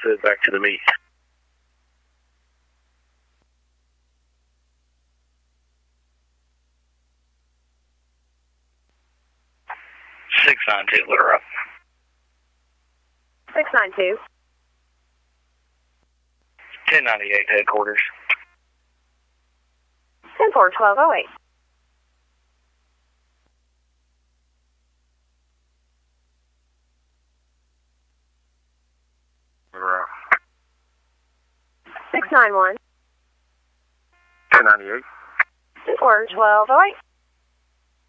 it back to the meet. 692, let her up. 692. 1098 headquarters. 10-4-1208. Let her out. 691. 1098. 10-4-1208.